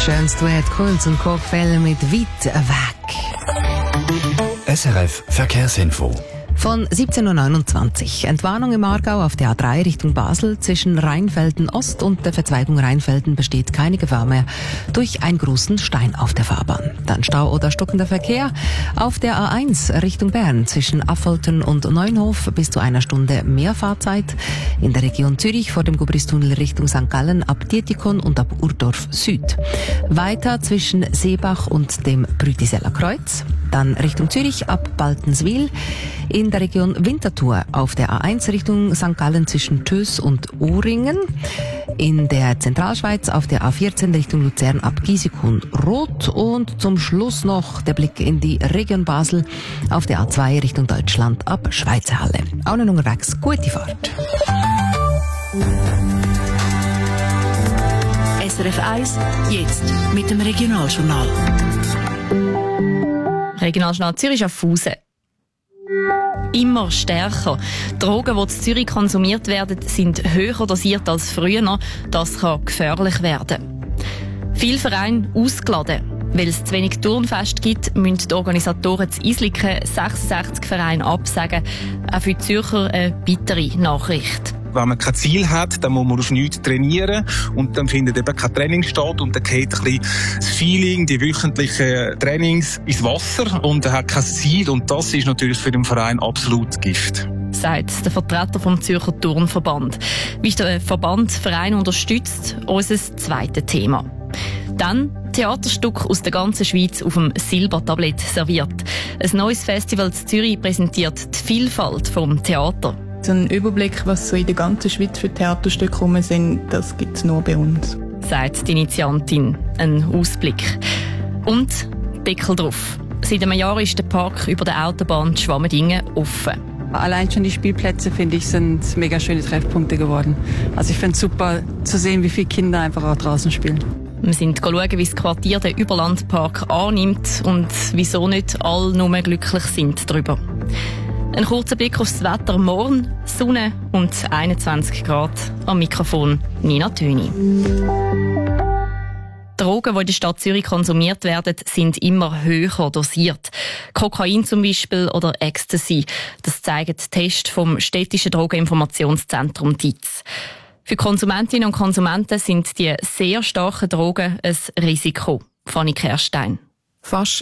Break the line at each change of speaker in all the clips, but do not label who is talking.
Schönes Duett, Kunz und Kochfälle mit «Weit weg».
SRF Verkehrsinfo.
Von 17.29 Uhr. Entwarnung im Aargau auf der A3 Richtung Basel. Zwischen Rheinfelden Ost und der Verzweigung Rheinfelden besteht keine Gefahr mehr durch einen großen Stein auf der Fahrbahn. Dann Stau oder stockender Verkehr auf der A1 Richtung Bern. Zwischen Affoltern und Neunhof bis zu einer Stunde mehr Fahrzeit. In der Region Zürich vor dem Gubristunnel Richtung St. Gallen ab Dietikon und ab Urdorf Süd. Weiter zwischen Seebach und dem Brütiseller Kreuz. Dann Richtung Zürich ab Baltenswil. In der Region Winterthur auf der A1 Richtung St. Gallen zwischen Tös und Ohringen. In der Zentralschweiz auf der A14 Richtung Luzern ab Giesecke-Rot. Und zum Schluss noch der Blick in die Region Basel auf der A2 Richtung Deutschland ab Schweizerhalle. Allen unterwegs, gute Fahrt.
SRF 1, jetzt mit dem Regionaljournal.
Regionaljournal Zürich Schaffhausen. Immer stärker. Drogen, die in Zürich konsumiert werden, sind höher dosiert als früher. Das kann gefährlich werden. Viele Vereine ausgeladen. Weil es zu wenig Turnfest gibt, müssen die Organisatoren zu Isliken 66 Vereine absagen. Auch für die Zürcher eine bittere Nachricht.
Wenn man kein Ziel hat, dann muss man auf nichts trainieren und dann findet eben kein Training statt und dann geht ein bisschen das Feeling, die wöchentlichen Trainings ins Wasser und er hat kein Ziel und das ist natürlich für den Verein absolut Gift.
Sagt der Vertreter vom Zürcher Turnverband. Wie der Verband Verein unterstützt, unser zweites Thema. Dann Theaterstück aus der ganzen Schweiz auf dem Silbertablett serviert. Ein neues Festival in Zürich präsentiert die Vielfalt vom Theater.
So einen Überblick, was so in der ganzen Schweiz für Theaterstücke rum sind, das gibt es nur bei uns.
Sagt die Initiantin. Ein Ausblick. Und Deckel drauf. Seit einem Jahr ist der Park über der Autobahn Schwammendingen offen.
Allein schon die Spielplätze, finde ich, sind mega schöne Treffpunkte geworden. Also ich finde es super zu sehen, wie viele Kinder einfach auch draußen spielen.
Wir sind schauen, wie das Quartier den Überlandpark annimmt und wieso nicht alle nur glücklich sind darüber. Ein kurzer Blick aufs Wetter morgen, Sonne und 21 Grad. Am Mikrofon Nina Töni. Drogen, die in der Stadt Zürich konsumiert werden, sind immer höher dosiert. Kokain zum Beispiel oder Ecstasy. Das zeigen die Tests vom städtischen Drogeninformationszentrum DIZ. Für Konsumentinnen und Konsumenten sind die sehr starken Drogen ein Risiko. Fanny Kerstein.
Fast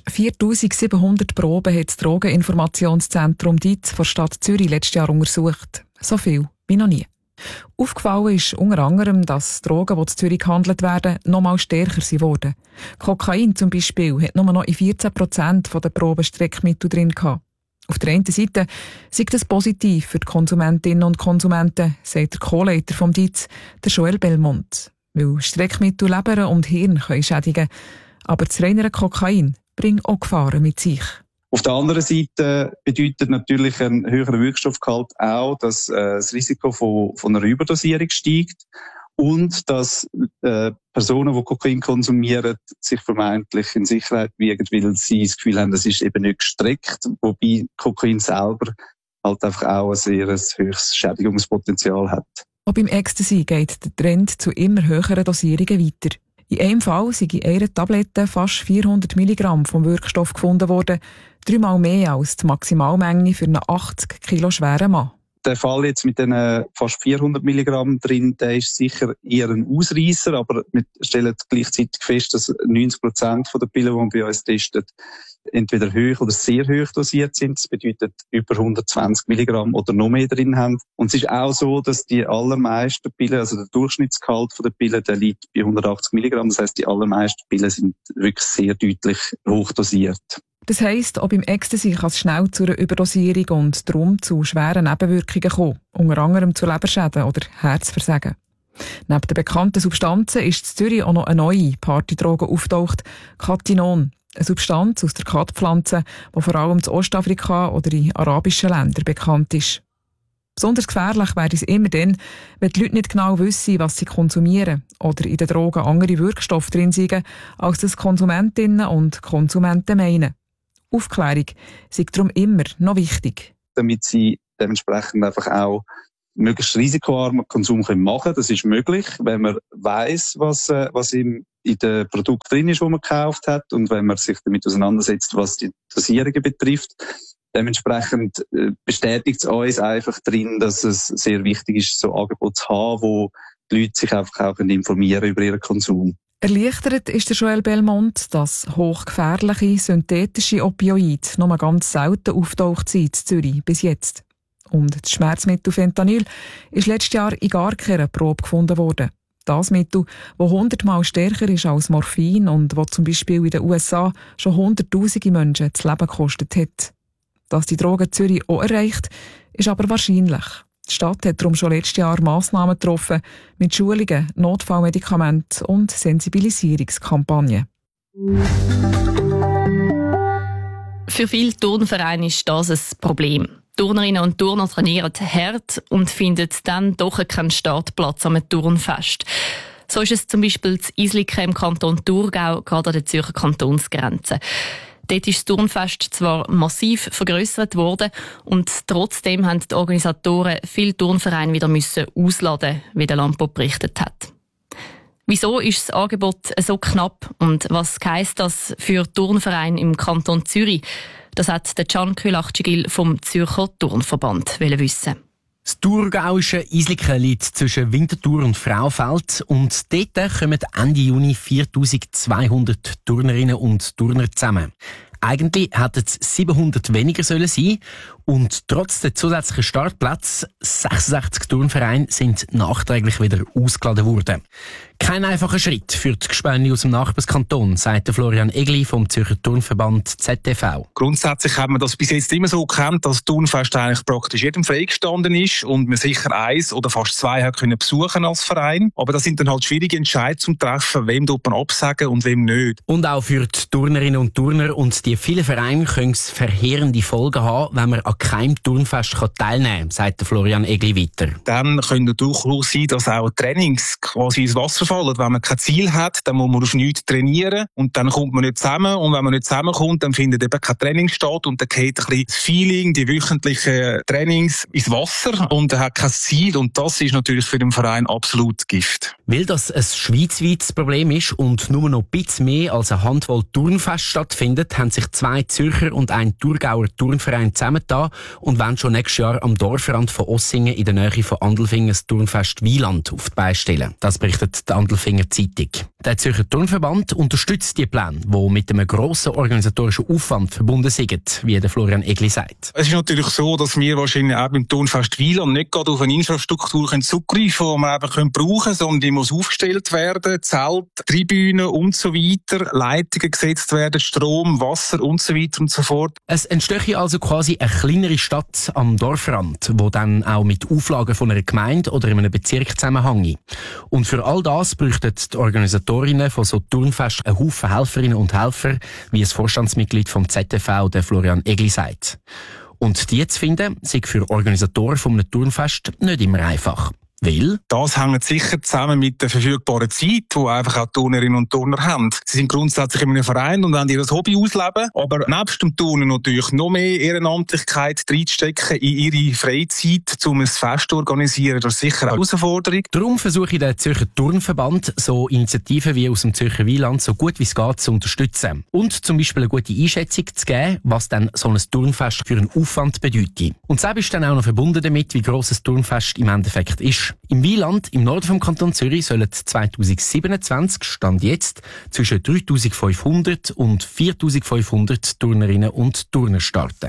4700 Proben hat das Drogeninformationszentrum DIZ der Stadt Zürich letztes Jahr untersucht. So viel wie noch nie. Aufgefallen ist unter anderem, dass Drogen, die in Zürich gehandelt werden, noch mal stärker geworden. Kokain zum Beispiel hat nur noch in 14% der Proben Streckmittel drin gehabt. Auf der einen Seite sei das positiv für die Konsumentinnen und Konsumenten, sagt der Co-Leiter vom DIZ, der Joel Belmont. Weil Streckmittel Leber und Hirn können schädigen. Aber das reinere Kokain bringt auch Gefahren mit sich.
Auf der anderen Seite bedeutet natürlich ein höherer Wirkstoffgehalt auch, dass das Risiko von einer Überdosierung steigt und dass Personen, die Kokain konsumieren, sich vermeintlich in Sicherheit wiegen, weil sie das Gefühl haben, das ist eben nicht gestreckt, wobei Kokain selber halt einfach auch ein sehr höchstes Schädigungspotenzial hat.
Auch beim Ecstasy geht der Trend zu immer höheren Dosierungen weiter. In einem Fall sind in einer Tablette fast 400 Milligramm vom Wirkstoff gefunden worden, 3-mal mehr als die Maximalmenge für einen 80 Kilo schweren Mann.
Der Fall jetzt mit den fast 400 Milligramm drin, der ist sicher eher ein Ausreisser, aber wir stellen gleichzeitig fest, dass 90% der Pillen, die man bei uns testet, entweder hoch oder sehr hoch dosiert sind. Das bedeutet über 120 Milligramm oder noch mehr drin haben. Und es ist auch so, dass die allermeisten Pillen, also der Durchschnittsgehalt der Pillen, der liegt bei 180 Milligramm. Das heisst, die allermeisten Pillen sind wirklich sehr deutlich hoch dosiert.
Das heisst, auch beim Ecstasy kann es schnell zu einer Überdosierung und darum zu schweren Nebenwirkungen kommen, unter anderem zu Leberschäden oder Herzversagen. Neben den bekannten Substanzen ist in Zürich auch noch eine neue Partydroge auftaucht, Cathinon, eine Substanz aus der Khat-Pflanze, die vor allem in Ostafrika oder in arabischen Ländern bekannt ist. Besonders gefährlich wäre es immer dann, wenn die Leute nicht genau wissen, was sie konsumieren oder in den Drogen andere Wirkstoffe drin sind, als das Konsumentinnen und Konsumenten meinen. Aufklärung sei darum immer noch wichtig.
Damit sie dementsprechend einfach auch möglichst risikoarmen Konsum machen können. Das ist möglich, wenn man weiss, was im in den Produkten drin ist, die man gekauft hat und wenn man sich damit auseinandersetzt, was die Dosierungen betrifft. Dementsprechend bestätigt es uns einfach drin, dass es sehr wichtig ist, so Angebote zu haben, wo die Leute sich einfach auch informieren über ihren Konsum.
Erleichtert ist der Joël Belmont, dass hochgefährliche synthetische Opioide noch ganz selten auftaucht sind in Zürich bis jetzt. Und das Schmerzmittel Fentanyl ist letztes Jahr in gar keiner Probe gefunden worden. Das Mittel, das 100-mal stärker ist als Morphin und das zum Beispiel in den USA schon Hunderttausende Menschen das Leben gekostet hat. Dass die Droge Zürich auch erreicht, ist aber wahrscheinlich. Die Stadt hat darum schon letztes Jahr Massnahmen getroffen mit Schulungen, Notfallmedikamenten und Sensibilisierungskampagnen.
Für viele Turnvereine ist das ein Problem. Turnerinnen und Turner trainieren hart und finden dann doch keinen Startplatz am Turnfest. So ist es zum Beispiel das Islyke im Kanton Thurgau, gerade an der Zürcher Kantonsgrenze. Dort ist das Turnfest zwar massiv vergrössert worden und trotzdem haben die Organisatoren viele Turnvereine wieder ausladen, wie der Lampo berichtet hat. Wieso ist das Angebot so knapp und was heisst das für Turnvereine im Kanton Zürich? Das hat der Can Kühlachtigil vom Zürcher Turnverband wissen.
Das thurgauische Islyke liegt zwischen Winterthur und Frauenfeld und dort kommen Ende Juni 4200 Turnerinnen und Turner zusammen. Eigentlich hätten es 700 weniger sein sollen und trotz der zusätzlichen Startplätze 66 Turnvereine sind nachträglich wieder ausgeladen worden. Kein einfacher Schritt für die Gespanne aus dem Nachbarskanton, sagt Florian Egli vom Zürcher Turnverband ZTV.
Grundsätzlich haben wir das bis jetzt immer so gekannt, dass das Turnfest eigentlich praktisch jedem freigestanden ist und man sicher eins oder fast zwei hat können besuchen als Verein. Aber das sind dann halt schwierige Entscheidungen zum Treffen, wem man absagen und wem nicht.
Und auch für die Turnerinnen und Turner und die vielen Vereine können es verheerende Folgen haben, wenn man an keinem Turnfest teilnehmen kann, sagt Florian Egli weiter.
Dann könnte durchaus sein, dass auch Trainings quasi ins Wasser fallen. Wenn man kein Ziel hat, dann muss man auf nichts trainieren und dann kommt man nicht zusammen. Und wenn man nicht zusammenkommt, dann findet eben kein Training statt und dann geht ein bisschen das Feeling, die wöchentlichen Trainings ins Wasser und er hat kein Ziel und das ist natürlich für den Verein absolut Gift.
Weil das ein schweizweites Problem ist und nur noch ein bisschen mehr als eine Handvoll Turnfest stattfindet, haben sich 2 Zürcher und ein Thurgauer Turnverein zusammengetan und wollen schon nächstes Jahr am Dorfrand von Ossingen in der Nähe von Andelfingen das Turnfest Wieland auf die Beine stellen. Das berichtet die Andelfinger Zeitung. Der Zürcher Turnverband unterstützt die Pläne, die mit einem grossen organisatorischen Aufwand verbunden sind, wie der Florian Egli sagt.
Es ist natürlich so, dass wir wahrscheinlich auch beim Turnfest Wieland nicht gerade auf eine Infrastruktur zugreifen können, die wir eben brauchen können, sondern die muss aufgestellt werden, Zelt, Tribünen und so weiter, Leitungen gesetzt werden, Strom, Wasser und so weiter und so fort.
Es entstehe also quasi eine kleinere Stadt am Dorfrand, die dann auch mit Auflagen von einer Gemeinde oder in einem Bezirk zusammenhängt. Und für all das bräuchten die Organisatorinnen von so Turnfest einen Haufen Helferinnen und Helfer, wie es Vorstandsmitglied vom ZTV, der Florian Egli sagt. Und die zu finden, sei für Organisatoren von einem Turnfest nicht immer einfach. Weil?
Das hängt sicher zusammen mit der verfügbaren Zeit, die einfach auch Turnerinnen und Turner haben. Sie sind grundsätzlich in einem Verein und wollen ihr Hobby ausleben, aber nebst dem Turnen natürlich noch mehr Ehrenamtlichkeit reinstecken in ihre Freizeit, um ein Fest zu organisieren. Das ist sicher eine Herausforderung.
Darum versuche ich den Zürcher Turnverband, so Initiativen wie aus dem Zürcher Wieland so gut wie es geht zu unterstützen. Und zum Beispiel eine gute Einschätzung zu geben, was dann so ein Turnfest für einen Aufwand bedeutet. Und das ist dann auch noch verbunden damit, wie gross ein Turnfest im Endeffekt ist. Im Wieland, im Norden vom Kanton Zürich, sollen 2027, Stand jetzt, zwischen 3'500 und 4'500 Turnerinnen und Turner starten.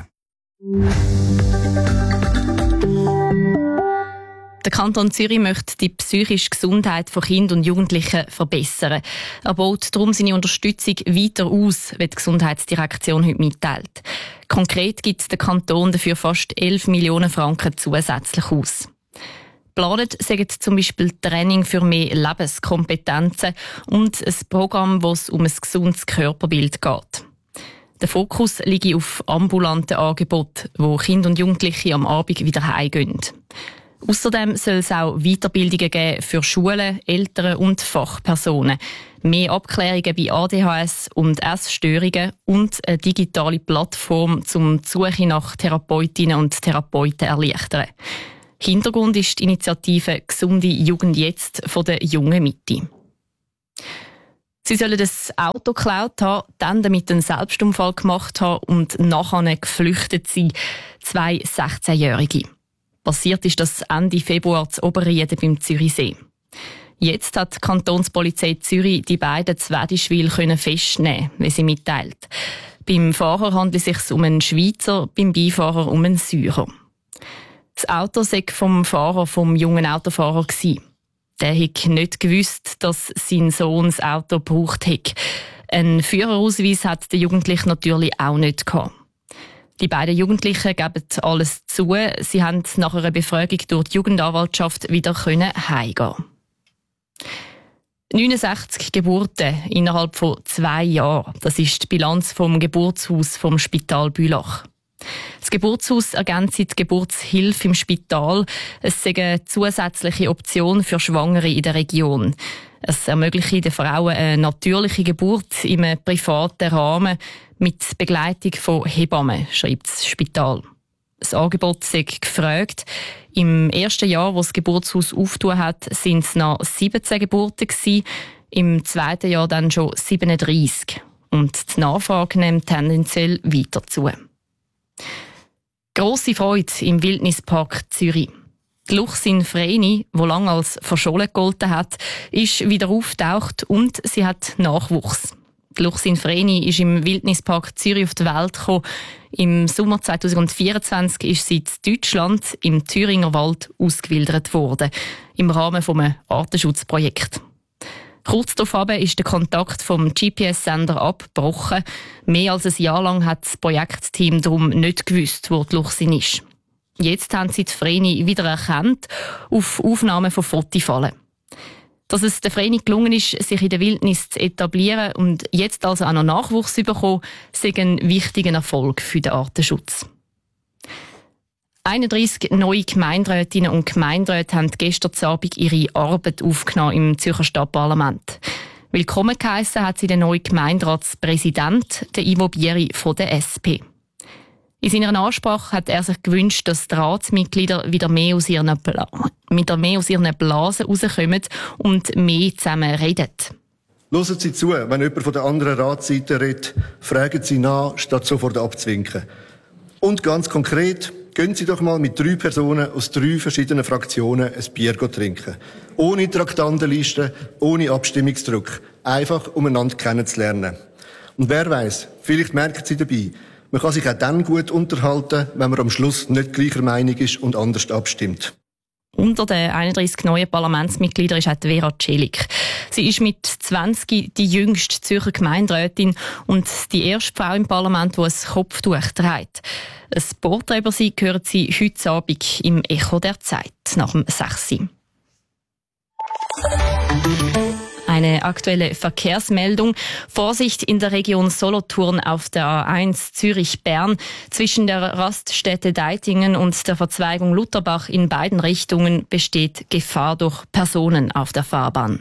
Der Kanton Zürich möchte die psychische Gesundheit von Kindern und Jugendlichen verbessern. Er baut darum seine Unterstützung weiter aus, wie die Gesundheitsdirektion heute mitteilt. Konkret gibt der Kanton dafür fast 11 Millionen Franken zusätzlich aus. Geplant sind zum Beispiel Training für mehr Lebenskompetenzen und ein Programm, wo es um ein gesundes Körperbild geht. Der Fokus liegt auf ambulanten Angeboten, wo Kinder und Jugendliche am Abend wieder heimgehen. Außerdem soll es auch Weiterbildungen geben für Schulen, Eltern und Fachpersonen, mehr Abklärungen bei ADHS und Essstörungen und eine digitale Plattform zum Suche nach Therapeutinnen und Therapeuten erleichtern. Hintergrund ist die Initiative «Gesunde Jugend jetzt» von der Jungen Mitte. Sie sollen das Auto geklaut haben, dann damit einen Selbstunfall gemacht haben und nachher geflüchtet sein. 2 16-Jährige. Passiert ist das Ende Februar zu Oberrieden beim Zürichsee. Jetzt hat die Kantonspolizei Zürich die beiden zu Wädischwil festnehmen, wie sie mitteilt. Beim Fahrer handelt es sich um einen Schweizer, beim Beifahrer um einen Syrer. Das Auto sei vom Fahrer vom jungen Autofahrer gewesen. Der hat nicht gewusst, dass sein Sohn das Auto gebraucht hat. Einen Führerausweis hat der Jugendliche natürlich auch nicht gehabt. Die beiden Jugendlichen geben alles zu. Sie haben nach einer Befragung durch die Jugendanwaltschaft wieder heimgehen. 69 Geburten innerhalb von 2 Jahren. Das ist die Bilanz vom Geburtshaus vom Spital Bülach. Das Geburtshaus ergänzt die Geburtshilfe im Spital. Es ist eine zusätzliche Option für Schwangere in der Region. Es ermöglicht den Frauen eine natürliche Geburt in einem privaten Rahmen mit Begleitung von Hebammen, schreibt das Spital. Das Angebot sei gefragt. Im ersten Jahr, wo das Geburtshaus aufgetan hat, sind es noch 17 Geburten gewesen. Im zweiten Jahr dann schon 37. Und die Nachfrage nimmt tendenziell weiter zu. Grosse Freude im Wildnispark Zürich. Die Luchsin Vreni, die lange als verschollen gegolten hat, ist wieder aufgetaucht und sie hat Nachwuchs. Die Luchsin Vreni ist im Wildnispark Zürich auf die Welt gekommen. Im Sommer 2024 ist sie in Deutschland im Thüringer Wald ausgewildert worden, im Rahmen eines Artenschutzprojekts. Kurz darauf ist der Kontakt vom GPS-Sender abgebrochen. Mehr als ein Jahr lang hat das Projektteam darum nicht gewusst, wo die Luchsin ist. Jetzt haben sie die Vreni wieder erkannt, auf Aufnahmen von Fotifallen. Dass es der Vreni gelungen ist, sich in der Wildnis zu etablieren und jetzt also auch noch Nachwuchs zu bekommen, sei ein wichtiger Erfolg für den Artenschutz. 31 neue Gemeinderätinnen und Gemeinderäte haben gestern Abend ihre Arbeit aufgenommen im Zürcher Stadtparlament. Willkommen geheissen hat sie der neue Gemeinderatspräsident, der Ivo Bieri von der SP. In seiner Ansprache hat er sich gewünscht, dass die Ratsmitglieder wieder mehr aus ihren Blasen rauskommen und mehr zusammen reden.
Hören Sie zu, wenn jemand von der anderen Ratsseite redet, fragen Sie nach, statt sofort abzuwinken. Und ganz konkret, gehen Sie doch mal mit 3 Personen aus 3 verschiedenen Fraktionen ein Bier trinken. Ohne Traktandenliste, ohne Abstimmungsdruck. Einfach, um einander kennenzulernen. Und wer weiss, vielleicht merken Sie dabei, man kann sich auch dann gut unterhalten, wenn man am Schluss nicht gleicher Meinung ist und anders abstimmt.
Unter den 31 neuen Parlamentsmitgliedern ist auch Vera Celik. Sie ist mit 20 die jüngste Zürcher Gemeinderätin und die erste Frau im Parlament, die ein Kopftuch trägt. Ein Porträt über sie hören Sie heute Abend im Echo der Zeit, nach dem 6. Eine aktuelle Verkehrsmeldung. Vorsicht in der Region Solothurn auf der A1 Zürich-Bern. Zwischen der Raststätte Deitingen und der Verzweigung Lutherbach in beiden Richtungen besteht Gefahr durch Personen auf der Fahrbahn.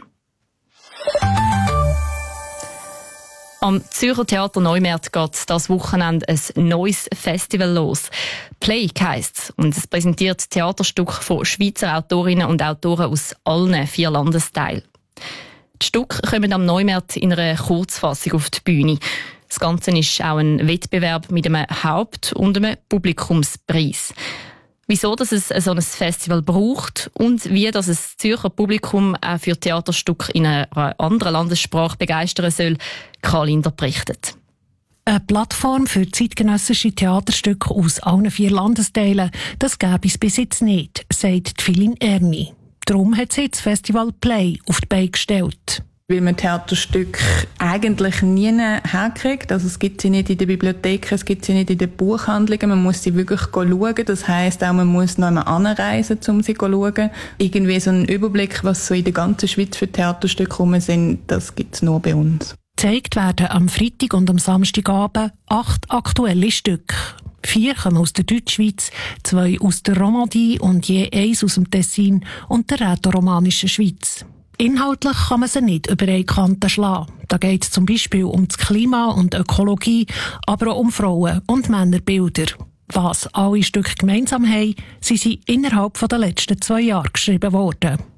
Am Zürcher Theater Neumarkt geht das Wochenende ein neues Festival los. Play heisst und es präsentiert Theaterstücke von Schweizer Autorinnen und Autoren aus allen 4 Landesteilen. Die Stücke kommen am Neumarkt in einer Kurzfassung auf die Bühne. Das Ganze ist auch ein Wettbewerb mit einem Haupt- und einem Publikumspreis. Wieso dass es so ein Festival braucht und wie dass das Zürcher Publikum auch für Theaterstücke in einer anderen Landessprache begeistern soll, Karl Linder berichtet.
Eine Plattform für zeitgenössische Theaterstücke aus allen 4 Landesteilen, das gäbe es bis jetzt nicht, sagt Philin Erni. Darum hat sie das Festival Play auf die Beine gestellt.
Weil man Theaterstücke eigentlich nie herkriegt. Also es gibt sie nicht in den Bibliotheken, es gibt sie nicht in den Buchhandlungen. Man muss sie wirklich schauen. Das heisst auch, man muss noch einmal anreisen, um sie zu schauen. Irgendwie so einen Überblick, was so in der ganzen Schweiz für Theaterstücke rum sind, das gibt es nur bei uns.
Gezeigt werden am Freitag und am Samstagabend 8 aktuelle Stücke. 4 kommen aus der Deutschschweiz, 2 aus der Romandie und je 1 aus dem Tessin und der rätoromanischen Schweiz. Inhaltlich kann man sie nicht über eine Kante schlagen. Da geht es zum Beispiel um das Klima und Ökologie, aber auch um Frauen- und Männerbilder. Was alle Stücke gemeinsam haben, sie sind innerhalb der letzten 2 Jahre geschrieben worden.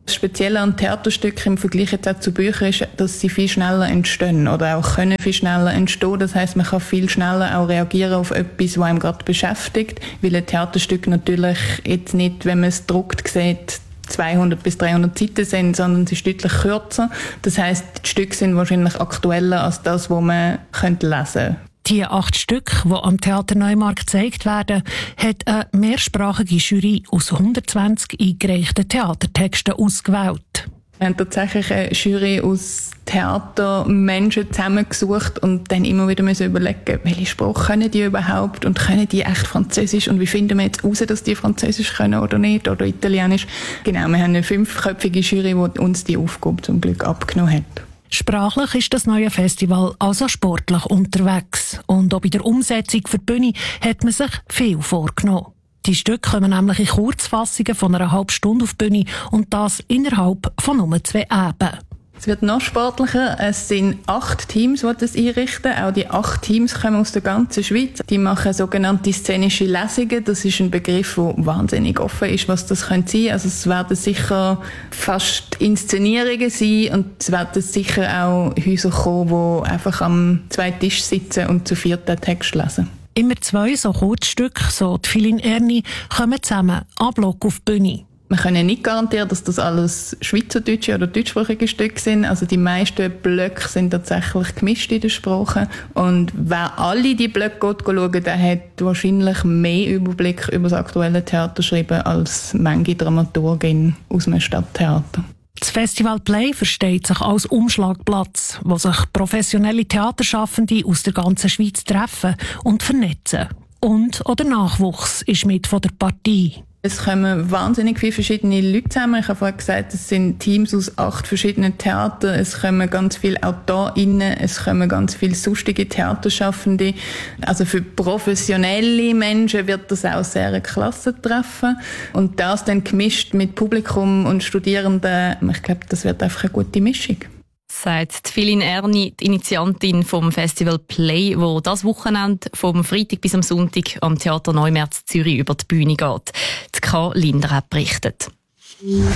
Das Spezielle an Theaterstücken im Vergleich jetzt auch zu Büchern ist, dass sie viel schneller entstehen oder auch können viel schneller entstehen. Das heisst, man kann viel schneller auch reagieren auf etwas, was einem gerade beschäftigt, weil ein Theaterstück natürlich jetzt nicht, wenn man es druckt, sieht, 200 bis 300 Seiten sind, sondern es ist deutlich kürzer. Das heisst, die Stücke sind wahrscheinlich aktueller als das, was man lesen könnte.
Die 8 Stücke, die am Theater Neumarkt gezeigt werden, hat eine mehrsprachige Jury aus 120 eingereichten Theatertexten ausgewählt.
Wir haben tatsächlich eine Jury aus Theatermenschen zusammengesucht und dann immer wieder überlegen, welche Sprache können die überhaupt und können die echt Französisch und wie finden wir jetzt raus, dass die Französisch können oder nicht oder Italienisch. Genau, wir haben eine 5-köpfige Jury, die uns die Aufgabe zum Glück abgenommen hat.
Sprachlich ist das neue Festival also sportlich unterwegs. Und auch bei der Umsetzung für die Bühne hat man sich viel vorgenommen. Die Stücke kommen nämlich in Kurzfassungen von einer halben Stunde auf die Bühne und das innerhalb von nur 2 Abenden.
Es wird noch sportlicher. Es sind 8 Teams, die das einrichten. Auch die 8 Teams kommen aus der ganzen Schweiz. Die machen sogenannte szenische Lesungen. Das ist ein Begriff, der wahnsinnig offen ist, was das sein könnte. Also es werden sicher fast Inszenierungen sein und es werden sicher auch Häuser kommen, die einfach am 2 Tisch sitzen und zu 4 den Text lesen.
Immer 2 so Kurzstücke, so die Philin Erni, kommen zusammen an Block auf die Bühne.
Wir können nicht garantieren, dass das alles schweizerdeutsche oder deutschsprachige Stücke sind. Also die meisten Blöcke sind tatsächlich gemischt in den Sprachen. Und wer alle die Blöcke schaut, der hat wahrscheinlich mehr Überblick über das aktuelle Theaterschreiben als manche Dramaturgin aus einem Stadttheater.
Das Festival Play versteht sich als Umschlagplatz, wo sich professionelle Theaterschaffende aus der ganzen Schweiz treffen und vernetzen. Und oder Nachwuchs ist mit von der Partie.
Es kommen wahnsinnig viele verschiedene Leute zusammen. Ich habe vorhin gesagt, es sind Teams aus 8 verschiedenen Theatern. Es kommen ganz viele AutorInnen, es kommen ganz viele sonstige Theaterschaffende. Also für professionelle Menschen wird das auch sehr ein Klassentreffen. Und das dann gemischt mit Publikum und Studierenden, ich glaube, das wird einfach eine gute Mischung.
Sagt Philin Erni, die Initiantin vom Festival Play, wo das Wochenende vom Freitag bis am Sonntag am Theater Neumarkt Zürich über die Bühne geht. Die K. Linder hat berichtet.